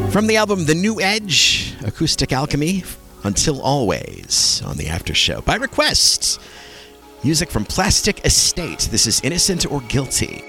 From the album The New Edge, Acoustic Alchemy, Until Always on the After Show. By request, music from Plastic Estate. This is Innocent or Guilty.